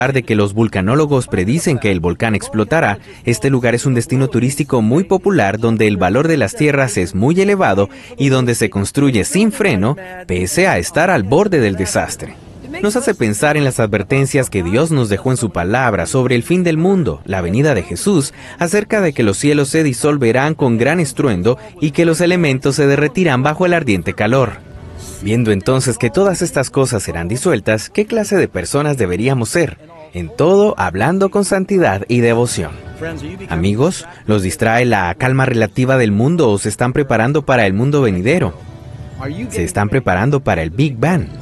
de que los vulcanólogos predicen que el volcán explotará, este lugar es un destino turístico muy popular donde el valor de las tierras es muy elevado y donde se construye sin freno, pese a estar al borde del desastre. Nos hace pensar en las advertencias que Dios nos dejó en su palabra sobre el fin del mundo, la venida de Jesús, acerca de que los cielos se disolverán con gran estruendo y que los elementos se derretirán bajo el ardiente calor. Viendo entonces que todas estas cosas serán disueltas, ¿qué clase de personas deberíamos ser? En todo, hablando con santidad y devoción. Amigos, ¿los distrae la calma relativa del mundo o se están preparando para el mundo venidero? Se están preparando para el Big Bang.